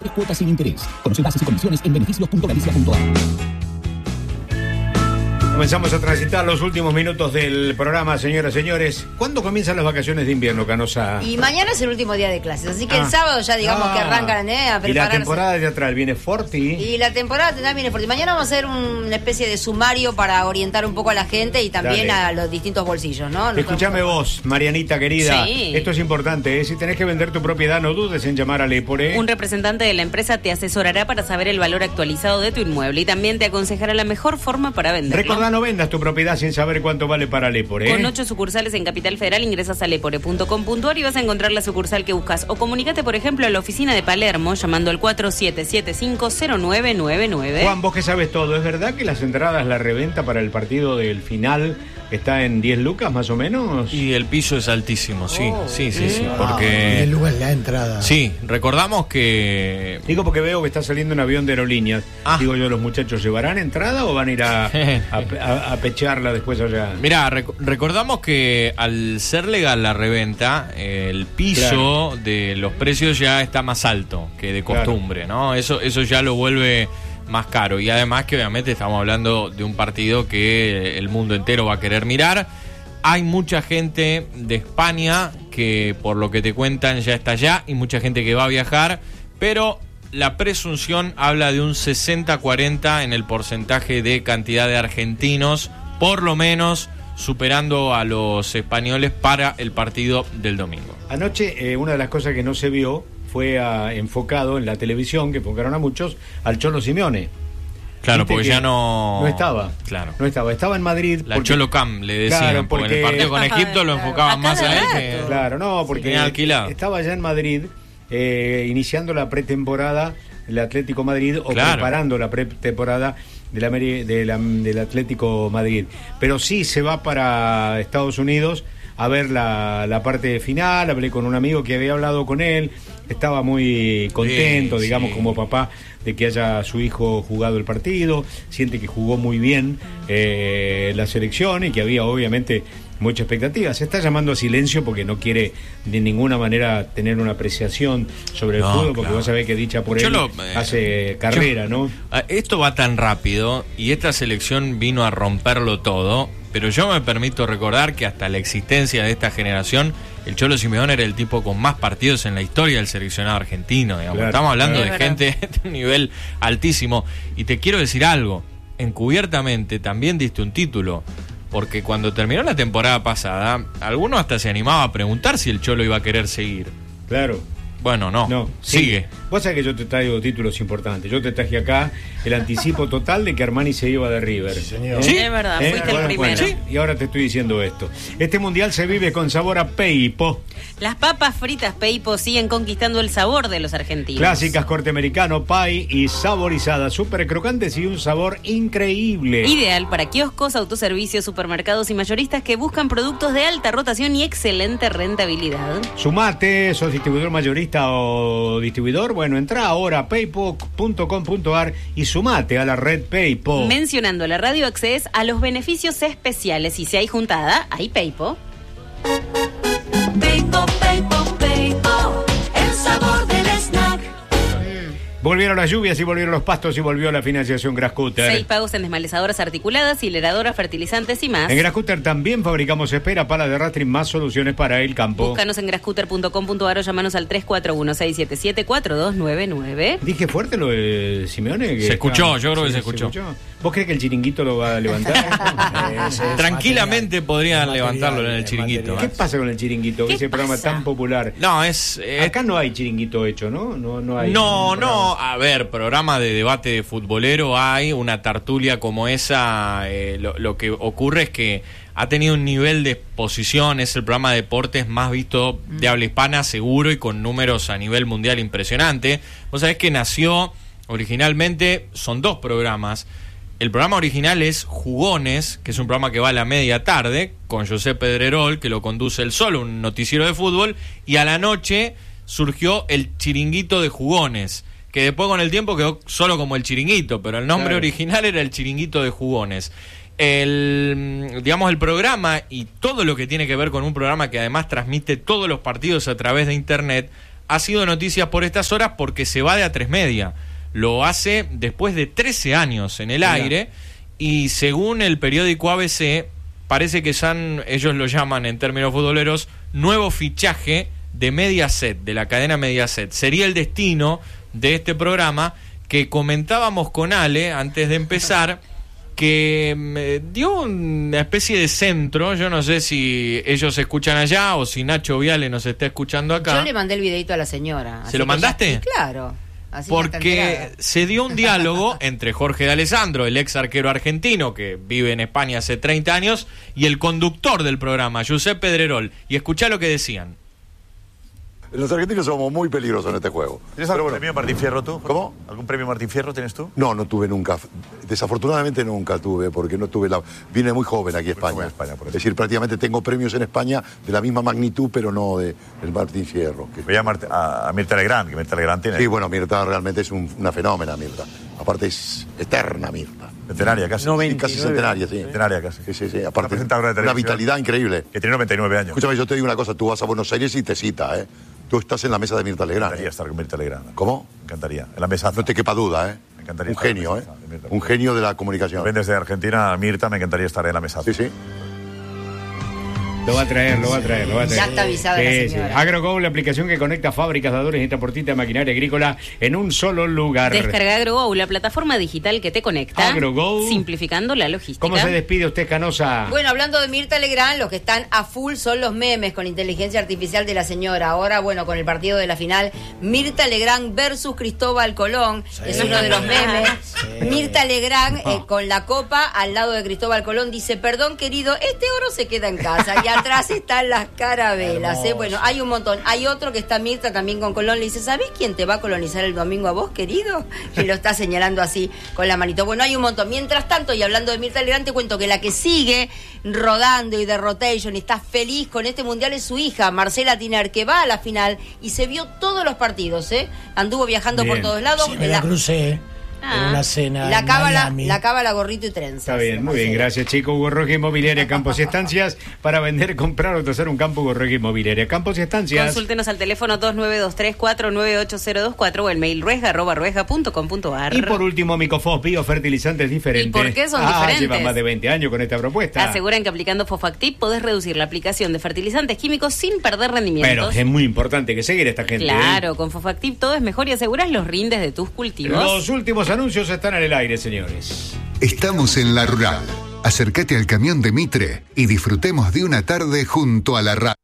cuotas sin interés. Conoce bases y condiciones en beneficios.galicia.ar. Comenzamos a transitar los últimos minutos del programa, señoras y señores. ¿Cuándo comienzan las vacaciones de invierno, Canosa? Y mañana es el último día de clases, así que el sábado ya digamos que arrancan a prepararse. Y la temporada teatral viene fuerte. Y la temporada teatral viene fuerte. Mañana vamos a hacer una especie de sumario para orientar un poco a la gente y también a los distintos bolsillos, ¿no? Escúchame vos, Marianita querida. Sí. Esto es importante, ¿eh? Si tenés que vender tu propiedad, no dudes en llamar a Lepore. Un representante de la empresa te asesorará para saber el valor actualizado de tu inmueble y también te aconsejará la mejor forma para venderlo. Recordá, no vendas tu propiedad sin saber cuánto vale para Lepore. Con 8 sucursales en Capital Federal ingresas a lepore.com.ar y vas a encontrar la sucursal que buscas. O comunícate, por ejemplo, a la oficina de Palermo llamando al 47750999. Juan, vos que sabes todo, ¿es verdad que las entradas, la reventa para el partido del final está en 10 lucas más o menos? Y el piso es altísimo, sí, sí, porque... 10 lucas la entrada. Sí, recordamos que... Digo porque veo que está saliendo un avión de aerolíneas. Digo yo, ¿los muchachos llevarán entrada o van a ir a pecharla después allá? Mirá, recordamos que al ser legal la reventa, el piso de los precios ya está más alto que de costumbre, ¿no? Eso ya lo vuelve más caro. Y además que obviamente estamos hablando de un partido que el mundo entero va a querer mirar. Hay mucha gente de España que, por lo que te cuentan, ya está allá, y mucha gente que va a viajar, pero la presunción habla de un 60-40 en el porcentaje de cantidad de argentinos, por lo menos superando a los españoles para el partido del domingo. Anoche una de las cosas que no se vio fue enfocado en la televisión, que enfocaron a muchos, al Cholo Simeone. Claro, porque ya no estaba. Claro. No estaba. Estaba en Madrid. La Cholo Cam, le decían, claro, porque en el partido con Egipto lo enfocaban más a él que... Claro, no, porque alquilado. Estaba ya en Madrid iniciando la pretemporada del Atlético Madrid o preparando la pretemporada del Atlético Madrid. Pero sí se va para Estados Unidos a ver la parte final. Hablé con un amigo que había hablado con él, estaba muy contento, digamos, como papá, de que haya su hijo jugado el partido, siente que jugó muy bien la selección y que había obviamente mucha expectativa. Se está llamando a silencio porque no quiere de ninguna manera tener una apreciación sobre el fútbol, porque vos sabés que dicha por él hace carrera, ¿no? Esto va tan rápido y esta selección vino a romperlo todo, pero yo me permito recordar que hasta la existencia de esta generación, el Cholo Simeone era el tipo con más partidos en la historia del seleccionado argentino, digamos. Estamos hablando de gente de un nivel altísimo. Y te quiero decir algo, encubiertamente también diste un título, porque cuando terminó la temporada pasada, algunos hasta se animaba a preguntar si el Cholo iba a querer seguir. Claro. Bueno, no, sigue. Vos sabés que yo te traigo títulos importantes. Yo te traje acá el anticipo total de que Armani se iba de River. Sí, señor. Sí, es verdad, fuiste el primero. Bueno, sí. Y ahora te estoy diciendo esto. Este mundial se vive con sabor a Peipo. Las papas fritas Peipo siguen conquistando el sabor de los argentinos. Clásicas, corte americano, pie y saborizadas, súper crocantes y un sabor increíble. Ideal para kioscos, autoservicios, supermercados y mayoristas que buscan productos de alta rotación y excelente rentabilidad. Sumate, sos distribuidor mayorista o distribuidor, bueno, entra ahora a paypo.com.ar y sumate a la red Paypo. Mencionando la radio accedes a los beneficios especiales y si hay juntada, hay Paypo. Paypo, Paypo, Paypo, el sabor del snack. Volvieron las lluvias y volvieron los pastos y volvió la financiación Grascutter. 6 pagos en desmalezadoras articuladas, hileradoras, fertilizantes y más. En Grascutter también fabricamos espera, pala de arrastre y más soluciones para el campo. Búscanos en grascutter.com.ar o llamanos al 341-677-4299. ¿Dije fuerte lo de Simeone? Se escuchó, yo creo que se escuchó. ¿Vos crees que el chiringuito lo va a levantar? Tranquilamente podrían levantarlo en el chiringuito. ¿Qué pasa con el chiringuito? Ese programa tan popular. No, acá no hay chiringuito hecho, ¿no? No hay. No. A ver, programa de debate futbolero hay, una tertulia como esa. Lo que ocurre es que ha tenido un nivel de exposición, es el programa de deportes más visto de habla hispana, seguro, y con números a nivel mundial impresionante. Vos sabés que nació originalmente, son 2 programas. El programa original es Jugones, que es un programa que va a la media tarde, con José Pedrerol, que lo conduce él solo, un noticiero de fútbol, y a la noche surgió el Chiringuito de Jugones, que después con el tiempo quedó solo como el Chiringuito, pero el nombre original era el Chiringuito de Jugones. El programa y todo lo que tiene que ver con un programa que además transmite todos los partidos a través de internet, ha sido noticia por estas horas porque se va de A3 Media. Lo hace después de 13 años en el aire, y según el periódico ABC, parece que ellos lo llaman en términos futboleros, nuevo fichaje de Mediaset, de la cadena Mediaset. Sería el destino de este programa que comentábamos con Ale antes de empezar, que dio una especie de centro. Yo no sé si ellos escuchan allá o si Nacho Viale nos está escuchando acá. Yo le mandé el videito a la señora. ¿Se lo mandaste? Claro. Así porque se dio un diálogo entre Jorge de Alessandro, el ex arquero argentino que vive en España hace 30 años, y el conductor del programa, Josep Pedrerol. Y escuchá lo que decían. Los argentinos somos muy peligrosos en este juego. ¿Tienes algún premio Martín Fierro tú? ¿Cómo? ¿Algún premio Martín Fierro tienes tú? No tuve nunca. Desafortunadamente nunca tuve, porque no tuve vine muy joven aquí a España. Es decir, prácticamente tengo premios en España de la misma magnitud, pero no del Martín Fierro. Voy a Mirta Legrand, que Mirta Legrand tiene. Sí, bueno, Mirta realmente es una fenómena, Mirta. Aparte es eterna, Mirta. Centenaria casi. Sí, casi centenaria, sí. Centenaria casi. Sí. Aparte, una vitalidad increíble. Que tiene 99 años. Escúchame, yo te digo una cosa, tú vas a Buenos Aires y te cita, ¿eh? Tú estás en la mesa de Mirta Legrand. Me encantaría estar con Mirta Legrand. ¿Cómo? Me encantaría. En la mesa. No te quepa duda, ¿eh? Me encantaría. Un genio, ¿eh? Un genio de la comunicación. Ven desde Argentina a Mirta, me encantaría estar en la mesa. Sí. Lo va a traer. Ya está avisada la señora. Sí. AgroGo, la aplicación que conecta fábricas, dadores y transportistas de maquinaria agrícola en un solo lugar. Descarga AgroGo, la plataforma digital que te conecta, AgroGo, simplificando la logística. ¿Cómo se despide usted, Canosa? Bueno, hablando de Mirta Legrand, los que están a full son los memes con inteligencia artificial de la señora. Ahora, bueno, con el partido de la final, Mirta Legrand versus Cristóbal Colón, es uno de los memes. Mirta Legrand con la copa al lado de Cristóbal Colón dice: perdón querido, este oro se queda en casa. Y atrás están las carabelas, Bueno, hay un montón. Hay otro que está Mirta también con Colón, le dice: ¿sabés quién te va a colonizar el domingo a vos, querido? Y lo está señalando así con la manito. Bueno, hay un montón. Mientras tanto, y hablando de Mirta Legrand, te cuento que la que sigue rodando y de rotation y está feliz con este mundial es su hija, Marcela Tiner, que va a la final y se vio todos los partidos, Anduvo viajando por todos lados. Sí, me la crucé. En una cena la cábala, gorrito y trenza. Está bien, muy bien, gracias, chicos. Hugo Roja Inmobiliaria, Campos y Estancias, para vender, comprar o tasar un campo. Hugo Roja Inmobiliaria, Campos y Estancias. Consúltenos al teléfono 2923-498-024 o el mail ruesga@ruesga.com.ar. Y por último, Micofos, biofertilizantes diferentes. ¿Y por qué son diferentes? Llevan más de 20 años con esta propuesta. Aseguran que aplicando Fofactip podés reducir la aplicación de fertilizantes químicos sin perder rendimientos. Pero es muy importante que seguir a esta gente. Claro, con Fofactip todo es mejor y aseguras los rindes de tus cultivos. Los últimos anuncios están en el aire, señores. Estamos en La Rural. Acércate al camión de Mitre y disfrutemos de una tarde junto a la radio.